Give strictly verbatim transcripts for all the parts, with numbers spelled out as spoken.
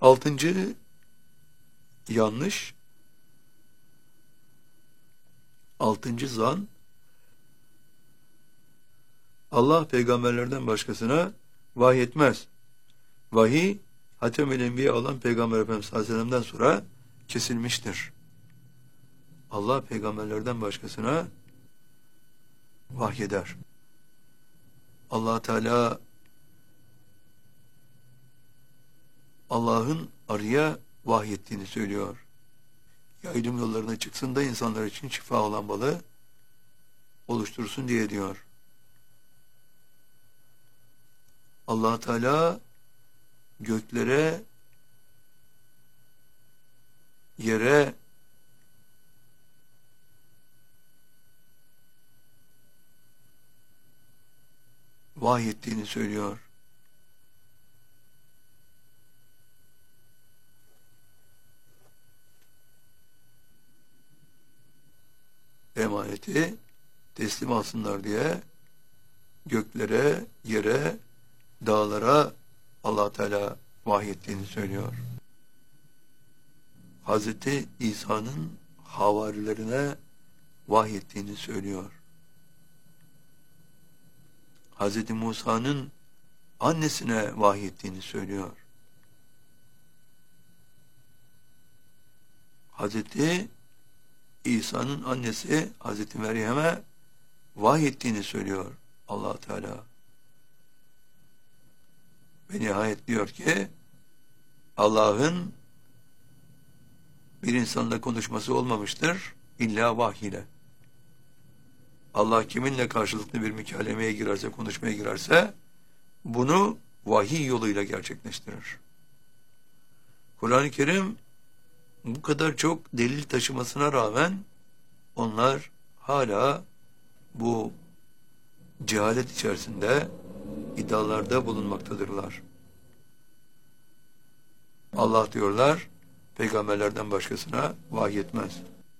Altıncı yanlış, altıncı zan, Allah peygamberlerden başkasına vahiy etmez. Vahiy, Hatem-ül Enbiya olan Peygamber Efendimiz sallallahu aleyhi ve sellem'den sonra kesilmiştir. Allah peygamberlerden başkasına vahyeder. Allah Teala Allah'ın arıya vahyettiğini söylüyor. Yaylım yollarına çıksın da insanlar için şifa olan balı oluştursun diye diyor. Allah Teala göklere, yere, vahyettiğini söylüyor. Emaneti teslim alsınlar diye göklere, yere, dağlara Allah Teala vahyettiğini söylüyor. Hazreti İsa'nın havarilerine vahyettiğini söylüyor. Hazreti Musa'nın annesine vahyettiğini söylüyor. Hazreti İsa'nın annesi Hazreti Meryem'e vahyettiğini söylüyor Allah Teala. Ve nihayet diyor ki Allah'ın bir insanla konuşması olmamıştır illa vahiy ile. Allah kiminle karşılıklı bir mükalemeye girerse, konuşmaya girerse bunu vahiy yoluyla gerçekleştirir. Kur'an-ı Kerim bu kadar çok delil taşımasına rağmen onlar hala bu cehalet içerisinde iddialarda bulunmaktadırlar. Allah diyorlar peygamberlerden başkasına vahiy etmez.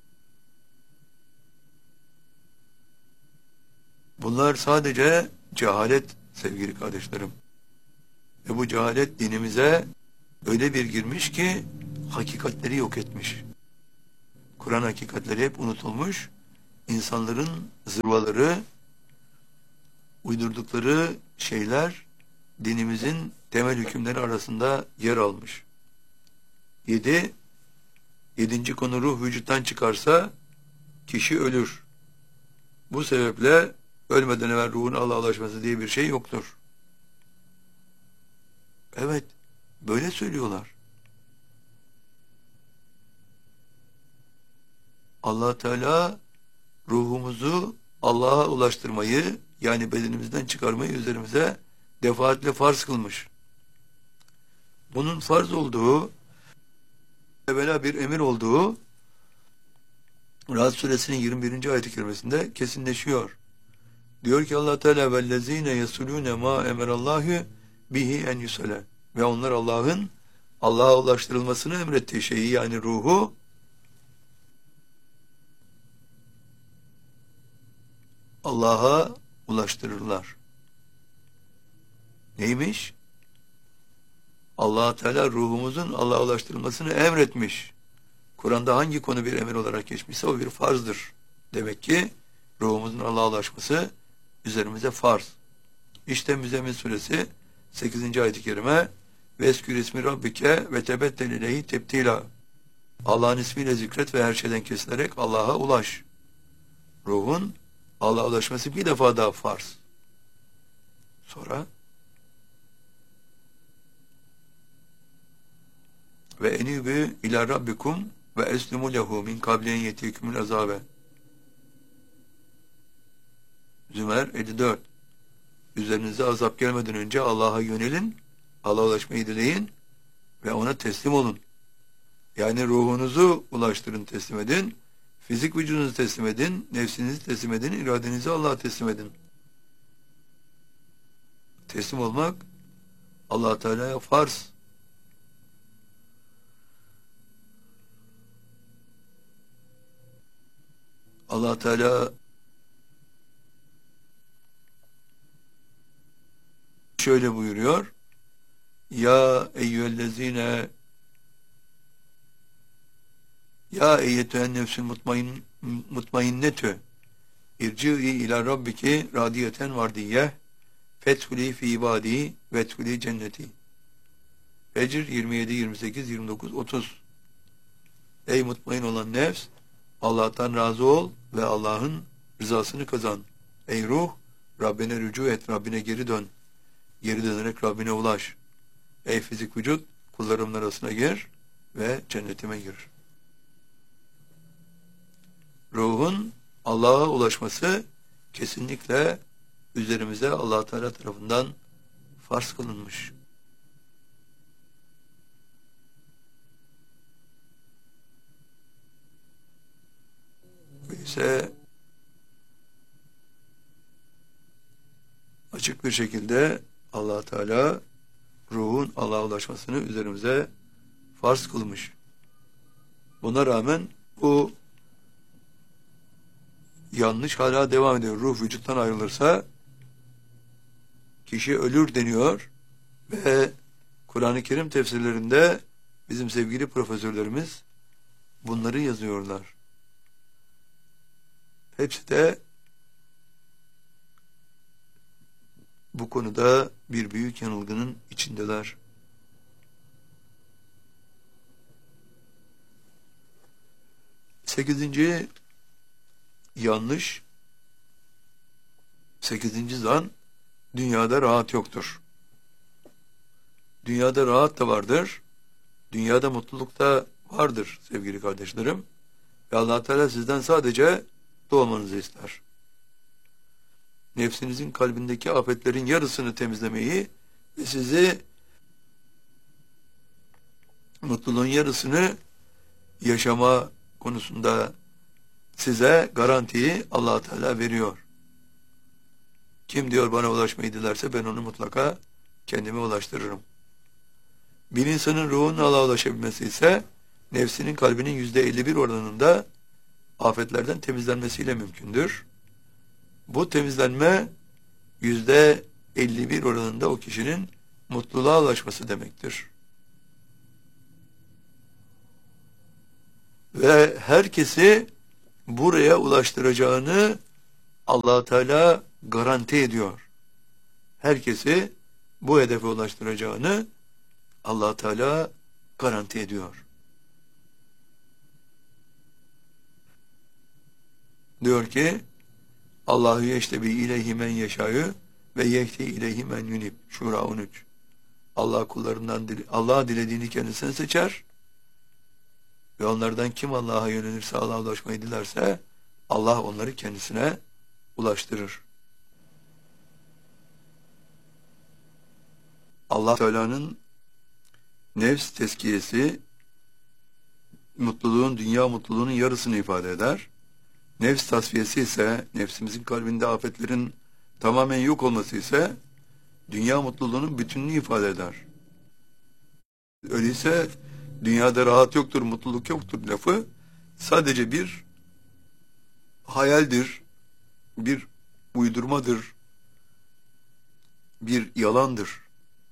Bunlar sadece cehalet sevgili kardeşlerim. Ve bu cehalet dinimize öyle bir girmiş ki hakikatleri yok etmiş. Kur'an hakikatleri hep unutulmuş. İnsanların zırvaları, uydurdukları şeyler dinimizin temel hükümleri arasında yer almış. Yedi, yedinci konu ruh vücuttan çıkarsa kişi ölür. Bu sebeple ölmeden evvel ruhun Allah'a ulaşması diye bir şey yoktur. Evet, böyle söylüyorlar. Allah Teala ruhumuzu Allah'a ulaştırmayı, yani bedenimizden çıkarmayı üzerimize defaatle farz kılmış. Bunun farz olduğu, evvela bir emir olduğu Rahat Suresinin yirmi birinci ayet-i kerimesinde kesinleşiyor. Diyor ki Allah Teala vellezine yesulune ma emerallahu bihi en yusale. Ve onlar Allah'ın Allah'a ulaştırılmasını emrettiği şeyi, yani ruhu Allah'a ulaştırırlar. Neymiş? Allah Teala ruhumuzun Allah'a ulaştırılmasını emretmiş. Kur'an'da hangi konu bir emir olarak geçmişse o bir farzdır. Demek ki ruhumuzun Allah'a ulaşması üzerimize farz. İşte Müzzemmil Suresi sekizinci ayet-i kerime Veskür ismi Rabbike ve tebettel ileyhi tebtila. Allah'ın ismiyle zikret ve her şeyden kesilerek Allah'a ulaş. Ruhun Allah'a ulaşması bir defa daha farz. Sonra ve enibü ila rabbikum ve eslimu lehu min kablen yetikümül azabe. Zümer elli dört. Üzerinize azap gelmeden önce Allah'a yönelin, Allah'a ulaşmayı dileyin ve ona teslim olun. Yani ruhunuzu ulaştırın, teslim edin. Fizik vücudunuzu teslim edin, nefsinizi teslim edin, iradenizi Allah'a teslim edin. Teslim olmak Allah Teala'ya farz. Allah Teala şöyle buyuruyor: Ya eyyühellezine Ya eyyetühen nefsül mutmain, mutmainnetü irci'i ila rabbiki radiyeten vardiyye fethuli fi ibadi vethuli cenneti. Fecr yirmi yedi, yirmi sekiz, yirmi dokuz, otuz. Ey mutmain olan nefs, Allah'tan razı ol ve Allah'ın rızasını kazan. Ey ruh, Rabbine rücu et, Rabbine geri dön. Geri dönerek Rabbine ulaş. Ey fizik vücut, kullarımın arasına gir ve cennetime gir. Ruhun Allah'a ulaşması kesinlikle üzerimize Allah Teala tarafından farz kılınmış. ise açık bir şekilde Allah Teala ruhun Allah'a ulaşmasını üzerimize farz kılmış. Buna rağmen bu yanlış hala devam ediyor. Ruh vücuttan ayrılırsa kişi ölür deniyor ve Kur'an-ı Kerim tefsirlerinde bizim sevgili profesörlerimiz bunları yazıyorlar. Hepsi de bu konuda bir büyük yanılgının içindeler. Sekizinci yanlış, sekizinci zan, dünyada rahat yoktur. Dünyada rahat da vardır, dünyada mutluluk da vardır sevgili kardeşlerim. Ve Allah Teala sizden sadece doğmanızı ister. Nefsinizin kalbindeki afetlerin yarısını temizlemeyi ve sizi mutluluğun yarısını yaşama konusunda size garantiyi Allah Teala veriyor. Kim diyor bana ulaşmayı dilerse ben onu mutlaka kendime ulaştırırım. Bir insanın ruhunun Allah'a ulaşabilmesi ise nefsinin kalbinin yüzde elli bir oranında afetlerden temizlenmesiyle mümkündür. Bu temizlenme yüzde elli bir oranında o kişinin mutluluğa ulaşması demektir. Ve herkesi buraya ulaştıracağını Allah Teala garanti ediyor. Herkesi bu hedefe ulaştıracağını Allah Teala garanti ediyor. Diyor ki Allahu yeştebi ileyhi men yeşâ'ü ve yehdi ileyhi men yunib. Şura on üç. Allah kullarından Allah dilediğini kendisine seçer ve onlardan kim Allah'a yönelirse, Allah'a ulaşmayı dilerse Allah onları kendisine ulaştırır. Allah Teala'nın nefs tezkiyesi mutluluğun, dünya mutluluğunun yarısını ifade eder. Nefs tasfiyesi ise, nefsimizin kalbinde afetlerin tamamen yok olması ise dünya mutluluğunun bütününü ifade eder. Öyleyse dünyada rahat yoktur, mutluluk yoktur lafı sadece bir hayaldir, bir uydurmadır, bir yalandır.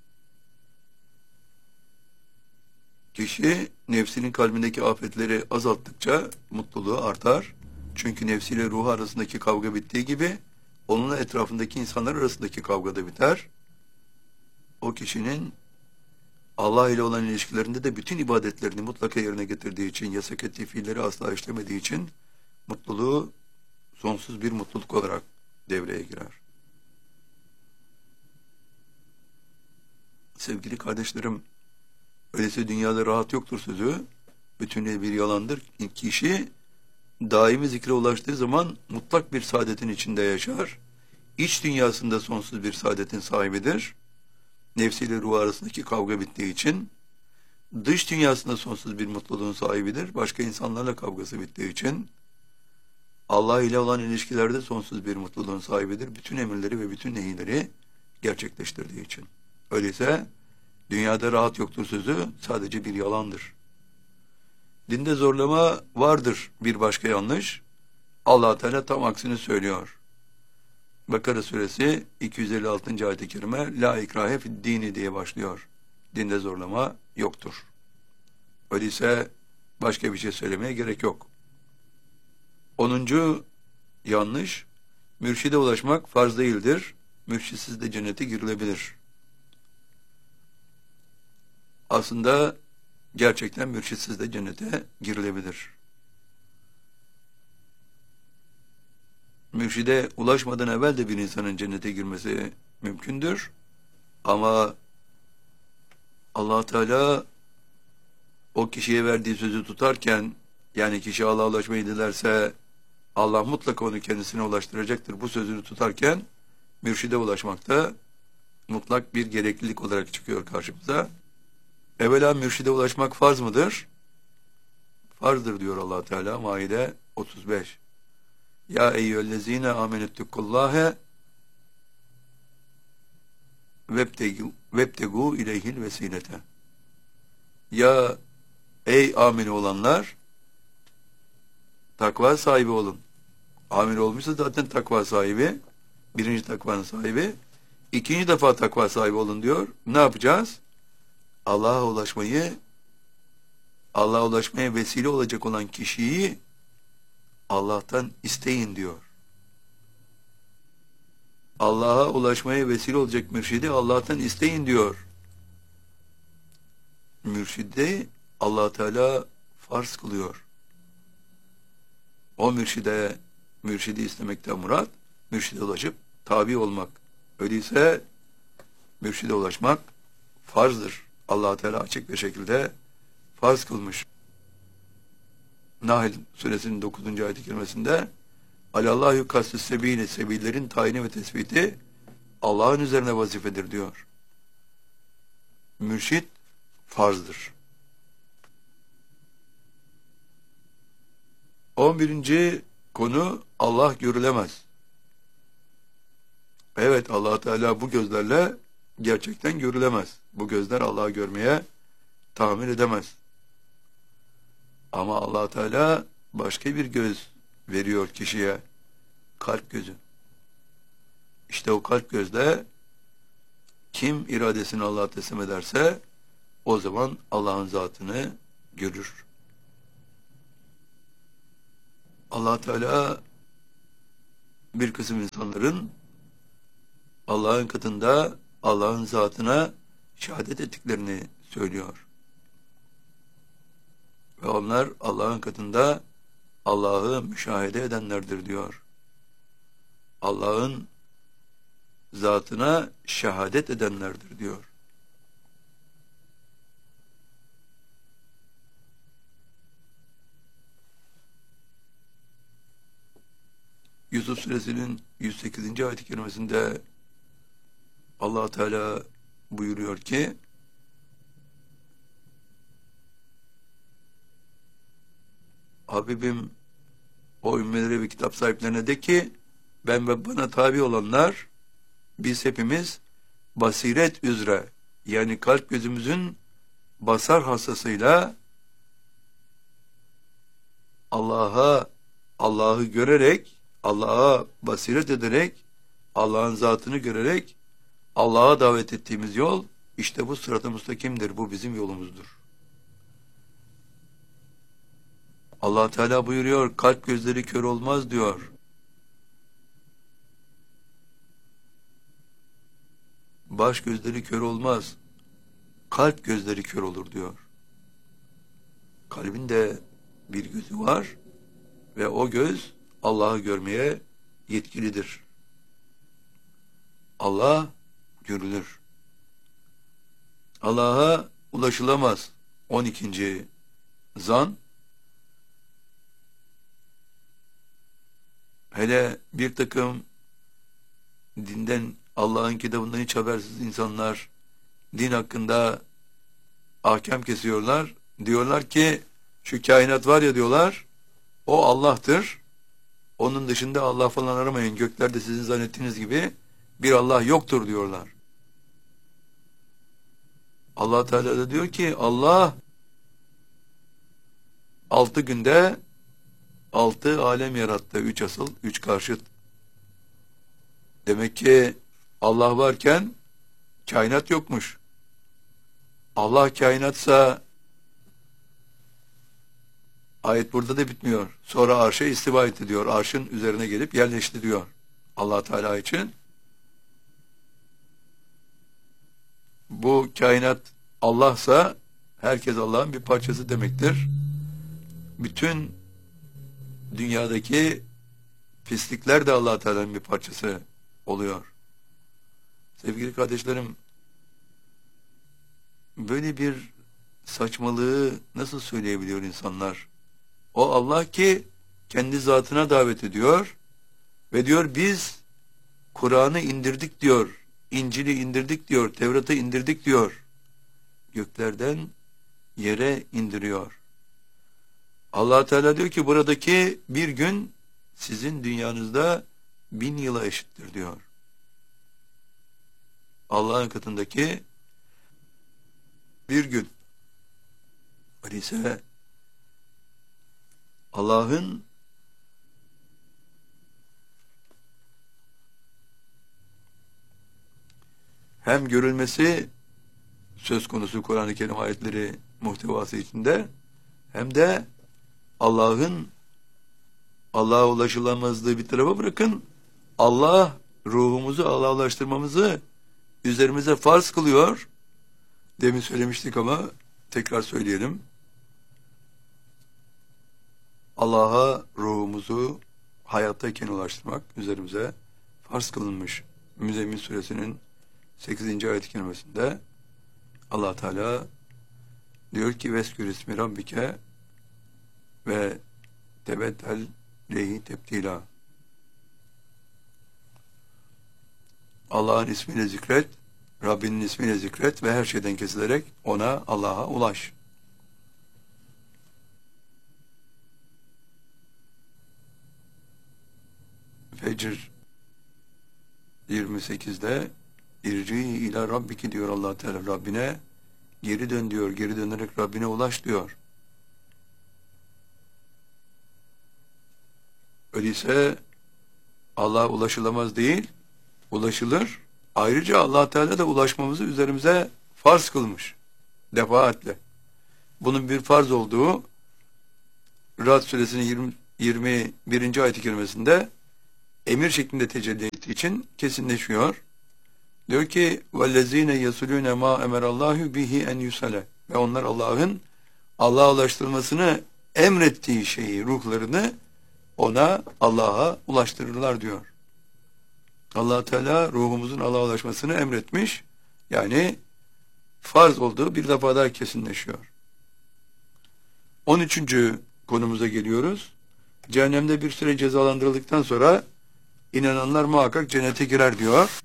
Kişi nefsinin kalbindeki afetleri azalttıkça mutluluğu artar. Çünkü nefsiyle ruhu arasındaki kavga bittiği gibi onunla etrafındaki insanlar arasındaki kavga da biter. O kişinin Allah ile olan ilişkilerinde de bütün ibadetlerini mutlaka yerine getirdiği için, yasak ettiği fiilleri asla işlemediği için mutluluğu sonsuz bir mutluluk olarak devreye girer. Sevgili kardeşlerim, öyleyse dünyada rahat yoktur sözü bütünüyle bir yalandır. Kişi daimi zikre ulaştığı zaman mutlak bir saadetin içinde yaşar. İç dünyasında sonsuz bir saadetin sahibidir. Nefsiyle ruh arasındaki kavga bittiği için dış dünyasında sonsuz bir mutluluğun sahibidir. Başka insanlarla kavgası bittiği için Allah ile olan ilişkilerde sonsuz bir mutluluğun sahibidir. Bütün emirleri ve bütün nehirleri gerçekleştirdiği için. Öyleyse dünyada rahat yoktur sözü sadece bir yalandır. Dinde zorlama vardır bir başka yanlış. Allah Teala tam aksini söylüyor. Bakara suresi iki yüz elli altıncı ayet-i kerime la ikrahe fi'd-dini diye başlıyor. Dinde zorlama yoktur. Öyleyse Başka bir şey söylemeye gerek yok. Onuncu yanlış. Mürşide ulaşmak farz değildir. Mürşitsiz de cennete girilebilir. Aslında gerçekten mürşitsiz de cennete girilebilir. Mürşide ulaşmadan evvel de bir insanın cennete girmesi mümkündür. Ama Allah Teala o kişiye verdiği sözü tutarken, yani kişi Allah'a ulaşmayı dilerse Allah mutlaka onu kendisine ulaştıracaktır. Bu sözünü tutarken mürşide ulaşmakta mutlak bir gereklilik olarak çıkıyor karşımıza. Evvela mürşide ulaşmak farz mıdır? Farzdır diyor Allah Teala Maide otuz beş. Ya eyyühellezine amenettukullâhe vebtegu, vebtegu ileyhil vesilete. Ya ey amin olanlar, takva sahibi olun. Amin olmuşsa zaten takva sahibi. Birinci takvanın sahibi. İkinci defa takva sahibi olun diyor. Ne yapacağız? Allah'a ulaşmayı, Allah'a ulaşmaya vesile olacak olan kişiyi Allah'tan isteyin diyor. Allah'a ulaşmaya vesile olacak mürşidi Allah'tan isteyin diyor. Mürşidi Allah Teala farz kılıyor. O mürşide, mürşidi istemekten murat, mürşide ulaşıp tabi olmak. Öyleyse mürşide ulaşmak farzdır. Allah Teala açık bir şekilde farz kılmış. Nahl suresinin dokuzuncu ayet-i kerimesinde Alallahu kastü sebili, sebillerin tayini ve tespiti Allah'ın üzerine vazifedir diyor. Mürşid farzdır. on birinci konu Allah görülemez. Evet, Allah Teala bu gözlerle gerçekten görülemez. Bu gözler Allah'ı görmeye tahammül edemez. Ama Allah Teala başka bir göz veriyor kişiye. Kalp gözü. İşte o kalp gözle kim iradesini Allah'a teslim ederse o zaman Allah'ın zatını görür. Allah Teala bir kısım insanların Allah'ın katında Allah'ın zatına şehadet ettiklerini söylüyor. Ve onlar Allah'ın katında Allah'ı müşahede edenlerdir diyor. Allah'ın zatına şehadet edenlerdir diyor. Yusuf Suresinin yüz sekizinci ayet-i kerimesinde Allah Teala buyuruyor ki Habibim o ümmelere ve kitap sahiplerine de ki ben ve bana tabi olanlar biz hepimiz basiret üzere, yani kalp gözümüzün basar hastasıyla Allah'a Allah'ı görerek, Allah'a basiret ederek, Allah'ın zatını görerek Allah'a davet ettiğimiz yol işte bu sırat-ı müstakimdir. Bu bizim yolumuzdur. Allah Teala buyuruyor, kalp gözleri kör olmaz diyor. Baş gözleri kör olmaz. Kalp gözleri kör olur diyor. Kalbin de bir gözü var ve o göz Allah'ı görmeye yetkilidir. Allah görülür. Allah'a ulaşılamaz. on ikinci zan. Hele bir takım dinden, Allah'ın kitabından hiç habersiz insanlar din hakkında ahkam kesiyorlar. Diyorlar ki şu kainat var ya diyorlar, o Allah'tır. Onun dışında Allah falan aramayın. Göklerde sizin zannettiğiniz gibi bir Allah yoktur diyorlar. Allah Teala da diyor ki Allah altı günde altı alem yarattı. Üç asıl, üç karşıt. Demek ki Allah varken kainat yokmuş. Allah kainatsa Ayet burada da bitmiyor. Sonra arşa istiva etti diyor. Arşın üzerine gelip yerleşti diyor. Allah Teala için bu kainat Allah'sa herkes Allah'ın bir parçası demektir. Bütün dünyadaki pislikler de Allah Teala'nın bir parçası oluyor. Sevgili kardeşlerim, böyle bir saçmalığı nasıl söyleyebiliyor insanlar? O Allah ki kendi zatına davet ediyor ve diyor biz Kur'an'ı indirdik diyor, İncil'i indirdik diyor, Tevrat'ı indirdik diyor. Göklerden yere indiriyor. Allah Teala diyor ki buradaki bir gün sizin dünyanızda bin yıla eşittir diyor. Allah'ın katındaki bir gün. Öyleyse Allah'ın hem görülmesi söz konusu Kur'an-ı Kerim ayetleri muhtevası içinde hem de Allah'ın Allah'a ulaşılamazlığı bir tarafa bırakın, Allah ruhumuzu Allah'a ulaştırmamızı üzerimize farz kılıyor. Demin söylemiştik ama tekrar söyleyelim. Allah'a ruhumuzu hayattayken ulaştırmak üzerimize farz kılınmış. Müzzemmil suresinin sekizinci ayet-i kerimesinde Allah Teala diyor ki veskür ismi rabbike ve tebeddel lehi tebdila. Allah'ın ismiyle zikret, Rabbinin ismiyle zikret ve her şeyden kesilerek ona, Allah'a ulaş. Fecr yirmi sekizde irci ila rabbiki diyor Allah Teala, Rabbine geri dön diyor, geri dönerek Rabbine ulaş diyor. Öyleyse Allah'a ulaşılamaz değil, ulaşılır. Ayrıca Allah Teala da ulaşmamızı üzerimize farz kılmış. Defaatle. Bunun bir farz olduğu Ra'd suresinin yirmi, yirmi birinci ayet-i kerimesinde emir şeklinde tecelli ettiği için kesinleşiyor. Diyor ki وَالَّذ۪ينَ يَسُلُونَ مَا اَمَرَ اللّٰهُ بِهِ اَنْ يُسَلَ ve onlar Allah'ın Allah'a ulaştırılmasını emrettiği şeyi, ruhlarını ona, Allah'a ulaştırırlar diyor. Allah Teala ruhumuzun Allah'a ulaşmasını emretmiş. Yani farz olduğu bir defa daha kesinleşiyor. on üçüncü konumuza geliyoruz. Cehennemde bir süre cezalandırıldıktan sonra inananlar muhakkak cennete girer diyor.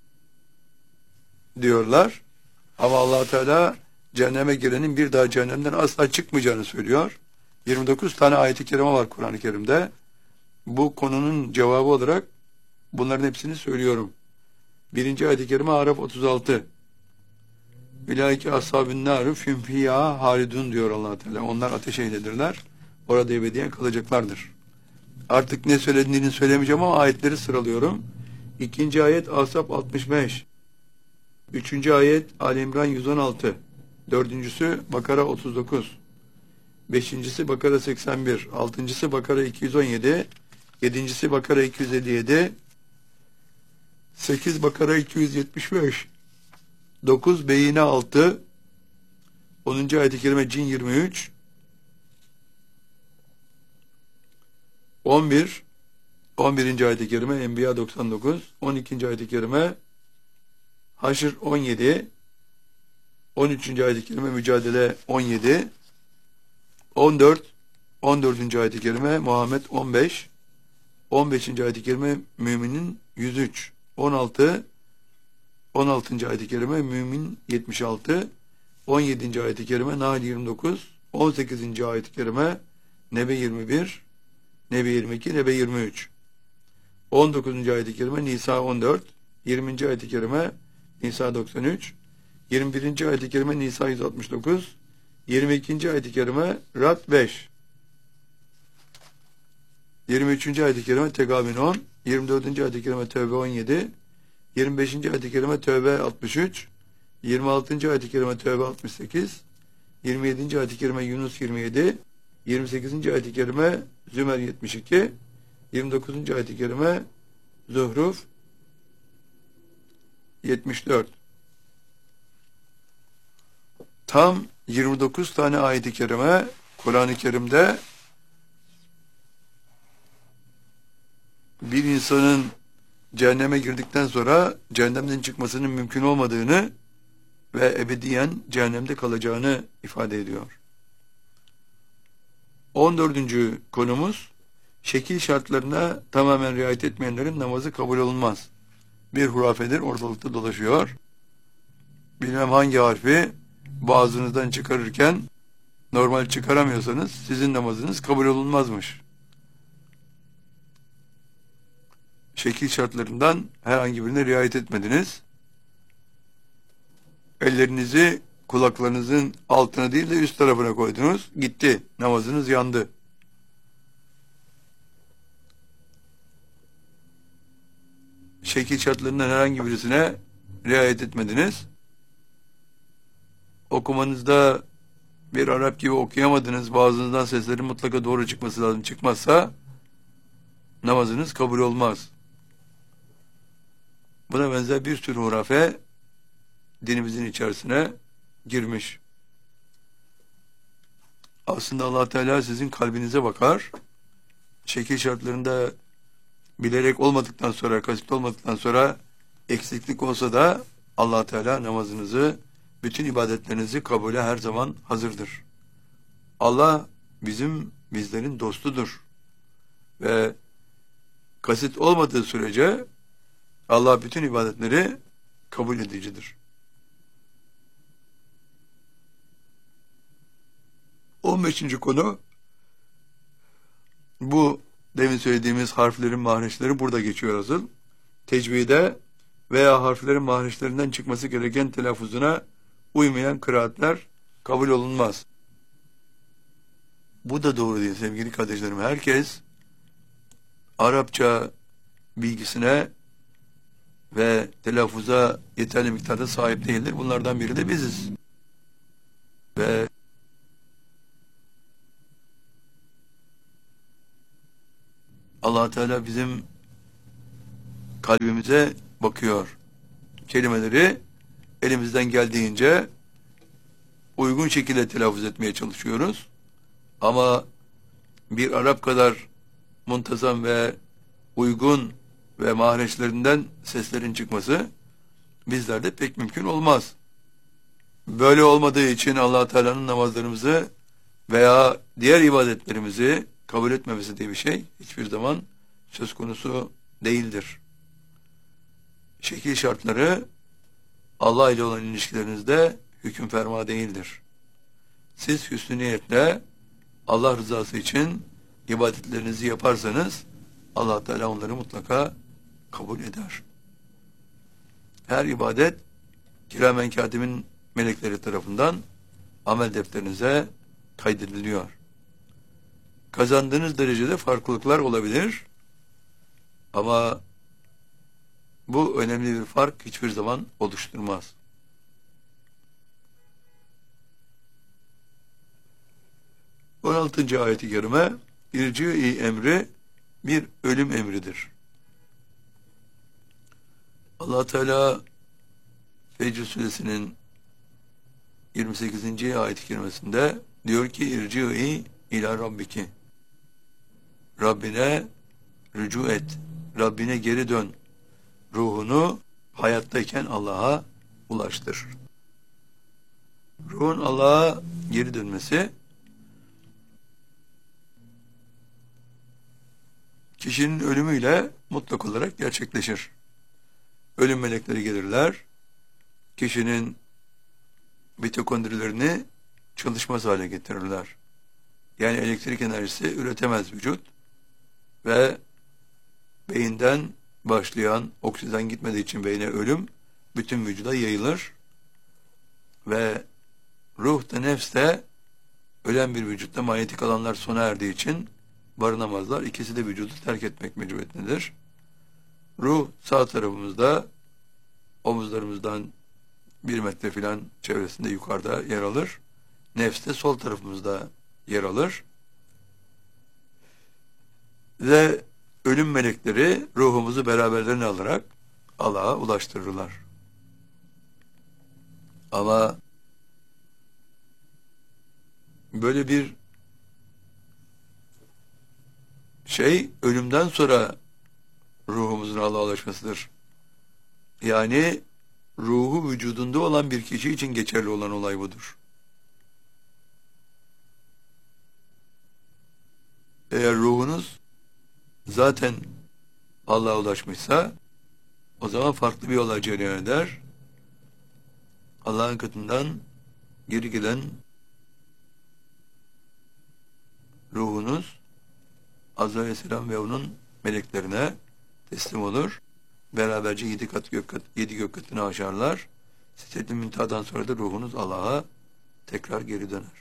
Diyorlar. Ama Allah Teala cehenneme girenin bir daha cehennemden asla çıkmayacağını söylüyor. yirmi dokuz tane ayet-i kerime var Kur'an-ı Kerim'de. Bu konunun cevabı olarak bunların hepsini söylüyorum. Birinci ayet-i kerime Araf otuz altı. Ulaike ashabun nar hum fiha halidun diyor Allah Teala. Onlar ateş ehlidirler. Orada ebediyen kalacaklardır. Artık ne söylediğini söylemeyeceğim ama ayetleri sıralıyorum. İkinci ayet Ahzab altmış beş. Üçüncü ayet Ali İmran yüz on altı. Dördüncüsü Bakara otuz dokuz. Beşincisi Bakara seksen bir. Altıncısı Bakara iki yüz on yedi. Yedincisi Bakara iki yüz elli yedi. Sekiz Bakara iki yüz yetmiş beş. Dokuz Beyine altı. Onuncu ayet-i kerime Cin yirmi üç. On bir. On birinci ayet-i kerime Enbiya doksan dokuz. On ikinci ayet-i kerime Haşr on yedi. On üçüncü ayet-i kerime Mücadele on yedi. On dört. On dördüncü ayet-i kerime Muhammed on beş. On beşinci ayet-i kerime Müminin yüz üç. On altı. On altıncı ayet-i kerime Mümin yetmiş altı. On yedinci ayet-i kerime Nahl yirmi dokuz. On sekizinci ayet-i kerime Nebe yirmi bir. Nebe yirmi iki. Nebe yirmi üç. On dokuzuncu ayet-i kerime Nisa on dört. Yirminci ayet-i kerime Nisa doksan üç. Yirmi birinci ayet-i kerime Nisa yüz altmış dokuz. Yirmi ikinci ayet-i kerime Ra'd beş. Yirmi üçüncü ayet-i kerime Tegabin on. Yirmi dördüncü ayet-i kerime Tevbe on yedi. Yirmi beşinci ayet-i kerime Tevbe altmış üç. Yirmi altıncı ayet-i kerime Tevbe altmış sekiz. Yirmi yedinci ayet-i kerime Yunus yirmi yedi. yirmi sekizinci ayet-i kerime Zümer yetmiş iki, yirmi dokuzuncu ayet-i kerime Zuhruf yetmiş dört. Tam yirmi dokuz tane ayet-i kerime Kur'an-ı Kerim'de bir insanın cehenneme girdikten sonra cehennemden çıkmasının mümkün olmadığını ve ebediyen cehennemde kalacağını ifade ediyor. on dördüncü konumuz, şekil şartlarına tamamen riayet etmeyenlerin namazı kabul olunmaz. Bir hurafedir, ortalıkta dolaşıyor. Bilmem hangi harfi boğazınızdan çıkarırken normal çıkaramıyorsanız sizin namazınız kabul olunmazmış. Şekil şartlarından herhangi birine riayet etmediniz. Ellerinizi kulaklarınızın altına değil de üst tarafına koydunuz. Gitti. Namazınız yandı. Şekil şartlarından herhangi birisine riayet etmediniz. Okumanızda bir Arap gibi okuyamadınız. Boğazınızdan seslerin mutlaka doğru çıkması lazım. Çıkmazsa namazınız kabul olmaz. Buna benzer bir sürü hurafe dinimizin içerisine girmiş. Aslında Allah Teala sizin kalbinize bakar. Şekil şartlarında bilerek olmadıktan sonra, kasıt olmadıktan sonra eksiklik olsa da Allah Teala namazınızı, bütün ibadetlerinizi kabule her zaman hazırdır. Allah bizim, bizlerin dostudur. Ve kasıt olmadığı sürece Allah bütün ibadetleri kabul edicidir. on beşinci konu, bu demin söylediğimiz harflerin mahreçleri burada geçiyor asıl. Tecvide veya harflerin mahreçlerinden çıkması gereken telaffuzuna uymayan kıraatler kabul olunmaz. Bu da doğru değil sevgili kardeşlerim. Herkes Arapça bilgisine ve telaffuza yeterli miktarda sahip değildir. Bunlardan biri de biziz. Ve Allah Teala bizim kalbimize bakıyor. Kelimeleri elimizden geldiğince uygun şekilde telaffuz etmeye çalışıyoruz. Ama bir Arap kadar muntazam ve uygun ve mahreçlerinden seslerin çıkması bizlerde pek mümkün olmaz. Böyle olmadığı için Allah Teala'nın namazlarımızı veya diğer ibadetlerimizi kabul etmemesi diye bir şey hiçbir zaman söz konusu değildir. Şekil şartları Allah ile olan ilişkilerinizde hüküm ferma değildir. Siz hüsnü niyetle Allah rızası için ibadetlerinizi yaparsanız Allah Teala onları mutlaka kabul eder. Her ibadet kiramen katimin melekleri tarafından amel defterinize kaydediliyor. Kazandığınız derecede farklılıklar olabilir ama bu önemli bir fark hiçbir zaman oluşturmaz. on altıncı ayet-i kerime, irci-i emri bir ölüm emridir. Allah Teala Fecr Suresinin yirmi sekizinci ayet-i kerimesinde diyor ki irci-i ila rabbiki, Rabbine rücu et, Rabbine geri dön, ruhunu hayattayken Allah'a ulaştır. Ruhun Allah'a geri dönmesi kişinin ölümüyle mutlak olarak gerçekleşir. Ölüm melekleri gelirler, kişinin mitokondrilerini çalışmaz hale getirirler. Yani elektrik enerjisi üretemez vücut ve beyinden başlayan oksijen gitmediği için beyne ölüm bütün vücuda yayılır ve ruh da nefs de ölen bir vücutta manyetik alanlar sona erdiği için barınamazlar. İkisi de vücudu terk etmek mecburiyetindedir. Ruh sağ tarafımızda, omuzlarımızdan bir metre filan çevresinde yukarıda yer alır. Nefs de sol tarafımızda yer alır. ve ölüm melekleri ruhumuzu beraberlerine alarak Allah'a ulaştırırlar. Ama böyle bir şey ölümden sonra ruhumuzun Allah'a ulaşmasıdır. Yani ruhu vücudunda olan bir kişi için geçerli olan olay budur. Eğer ruhunuz zaten Allah'a ulaşmışsa o zaman farklı bir olay cereyan eder. Allah'ın katından geri gelen ruhunuz Azrail Aleyhisselam ve onun meleklerine teslim olur. Beraberce yedi kat gök kat, yedi gök katını aşarlar. Sidret-i Münteha'dan sonra da ruhunuz Allah'a tekrar geri döner.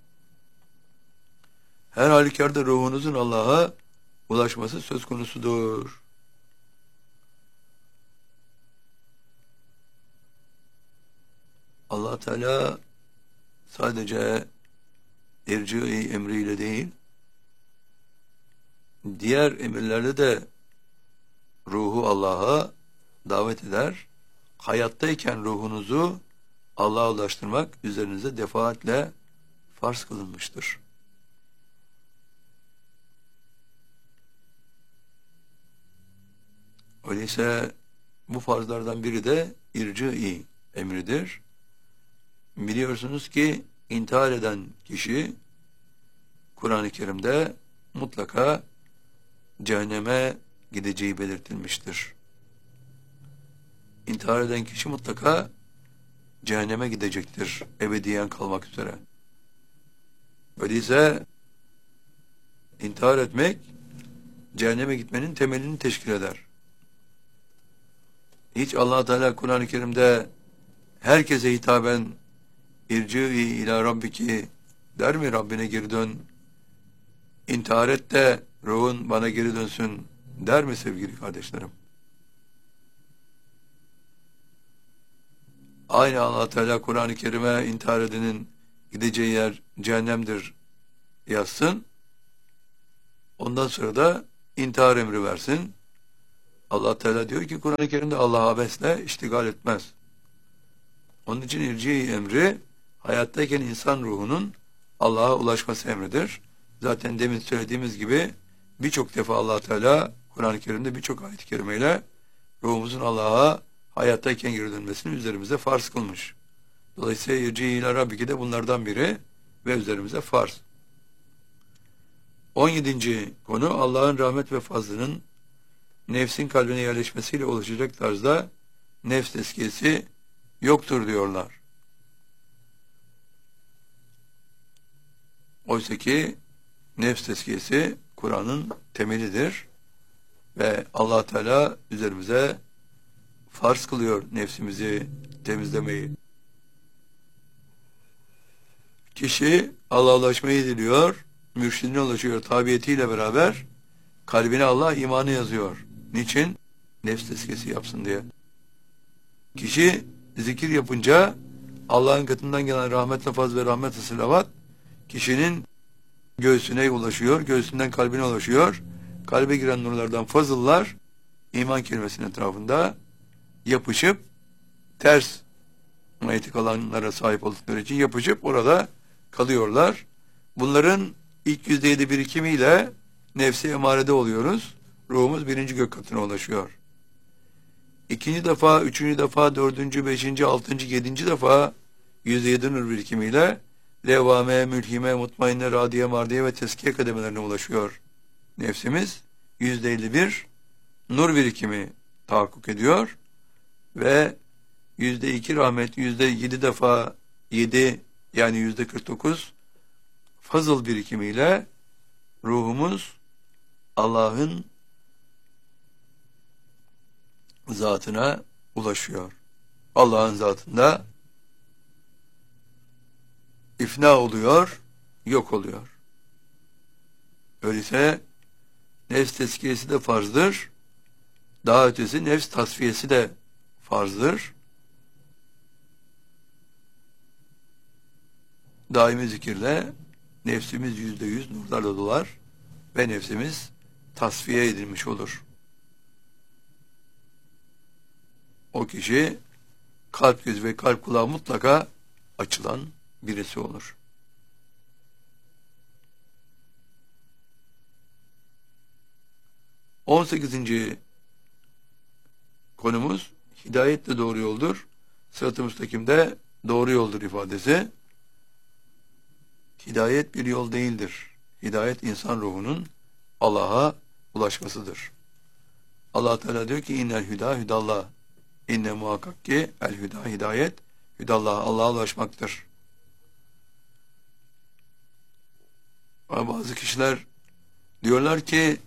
Her halükarda ruhunuzun Allah'a ulaşması söz konusudur. Allah Teala sadece irci emriyle değil, diğer emirlerde de ruhu Allah'a davet eder. Hayattayken ruhunuzu Allah'a ulaştırmak üzerinize defaatle farz kılınmıştır. Öyleyse bu farzlardan biri de irci emridir. Biliyorsunuz ki intihar eden kişi Kur'an-ı Kerim'de mutlaka cehenneme gideceği belirtilmiştir. İntihar eden kişi mutlaka cehenneme gidecektir, ebediyen kalmak üzere. Öyleyse intihar etmek cehenneme gitmenin temelini teşkil eder. Hiç Allah Teala Kur'an-ı Kerim'de herkese hitaben irci ila rabbiki der mi? Rabbine geri dön, intihar et de ruhun bana geri dönsün der mi sevgili kardeşlerim? Aynı Allah Teala Kur'an-ı Kerim'e intihar edenin gideceği yer cehennemdir yazsın. Ondan sonra da intihar emri versin. Allah Teala diyor ki Kur'an-ı Kerim'de Allah abesle iştigal etmez. Onun için irci emri hayattayken insan ruhunun Allah'a ulaşması emridir. Zaten demin söylediğimiz gibi birçok defa Allah Teala Kur'an-ı Kerim'de birçok ayet-i kerimeyle ruhumuzun Allah'a hayattayken geri dönmesini üzerimize farz kılmış. Dolayısıyla irci ila rabbiki de bunlardan biri ve üzerimize farz. on yedinci konu Allah'ın rahmet ve fazlının nefsin kalbine yerleşmesiyle oluşacak tarzda nefs tezkiyesi yoktur diyorlar. Oysa ki nefs tezkiyesi Kur'an'ın temelidir ve Allah Teala üzerimize farz kılıyor nefsimizi temizlemeyi. Kişi Allah'a ulaşmayı diliyor, mürşidine ulaşıyor tabiyetiyle beraber kalbine Allah imanı yazıyor. Niçin? Nefs tezkiyesi yapsın diye. Kişi zikir yapınca Allah'ın katından gelen rahmetle faz ve rahmetle selavat kişinin göğsüne ulaşıyor, göğsünden kalbine ulaşıyor. Kalbe giren nurlardan fazıllar iman kelimesinin etrafında yapışıp ters manyetik alanlara sahip oldukları için yapışıp orada kalıyorlar. Bunların ilk yüzde yedi birikimiyle nefsi emarede oluyoruz. Ruhumuz birinci gök katına ulaşıyor. İkinci defa, üçüncü defa, dördüncü, beşinci, altıncı, yedinci defa yüzde yedi nur birikimiyle levvame, mülhime, mutmainne, radiye, mardiye ve teskiye kademelerine ulaşıyor. Nefsimiz yüzde elli bir nur birikimi tahakkuk ediyor ve yüzde iki rahmet, yüzde yedi defa yedi yani yüzde kırk dokuz fazıl birikimiyle ruhumuz Allah'ın zatına ulaşıyor. Allah'ın zatında ifna oluyor, yok oluyor. Öyleyse nefs tezkiyesi de farzdır. Daha ötesi nefs tasfiyesi de farzdır. Daimi zikirle nefsimiz yüzde yüz nurlarla dolar ve nefsimiz tasfiye edilmiş olur. O kişi kalp göz ve kalp kulağı mutlaka açılan birisi olur. on sekizinci konumuz hidayet de doğru yoldur. Sırat-ı müstakimde doğru yoldur ifadesi. Hidayet bir yol değildir. Hidayet insan ruhunun Allah'a ulaşmasıdır. Allah Teala diyor ki innel hüda hüdallah. İnne muhakkak ki el hüda hidayet hüdallah Allah'a ulaşmaktır. Ama bazı kişiler diyorlar ki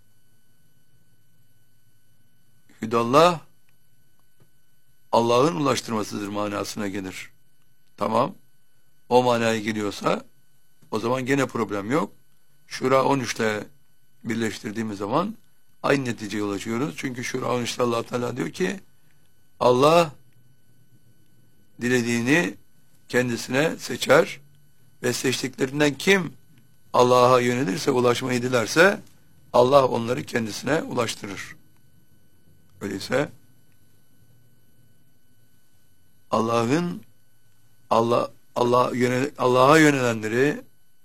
hüdallah Allah'ın ulaştırmasıdır manasına gelir. Tamam. O manaya geliyorsa o zaman gene problem yok. Şura on üçte birleştirdiğimiz zaman aynı neticeye ulaşıyoruz. Çünkü Şura on üçte Allah Teala diyor ki Allah dilediğini kendisine seçer ve seçtiklerinden kim Allah'a yönelirse, ulaşmayı dilerse Allah onları kendisine ulaştırır. Öyleyse Allah'ın Allah Allah yönel, Allah'a yönelenleri,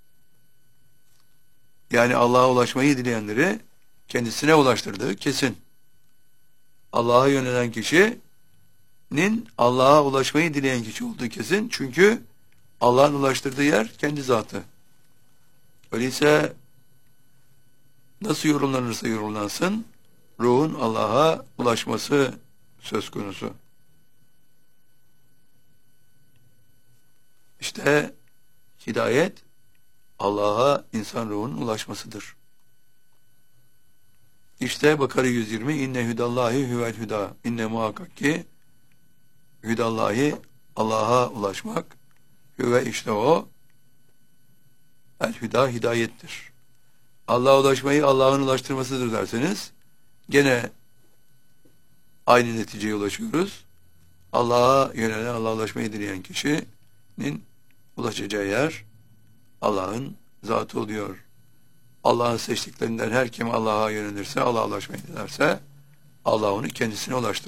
yani Allah'a ulaşmayı dileyenleri kendisine ulaştırdığı kesin. Allah'a yönelen kişinin Allah'a ulaşmayı dileyen kişi olduğu kesin. Çünkü Allah'ın ulaştırdığı yer kendi zatı. Öyleyse nasıl yorumlanırsa yorumlansın ruhun Allah'a ulaşması söz konusu. İşte hidayet Allah'a insan ruhunun ulaşmasıdır. İşte Bakara yüz yirmi inne hüdallahi huvel hüda. İnne muhakkak ki hüdallahi Allah'a ulaşmak hüve işte o el hüda hidayettir. Allah'a ulaşmayı Allah'ın ulaştırmasıdır derseniz gene aynı neticeye ulaşıyoruz. Allah'a yönelen, Allah'a ulaşmayı dileyen kişinin ulaşacağı yer Allah'ın zatı oluyor. Allah'ın seçtiklerinden her kim Allah'a yönelirse, Allah'a ulaşmayı dilerse Allah onu kendisine ulaştırır.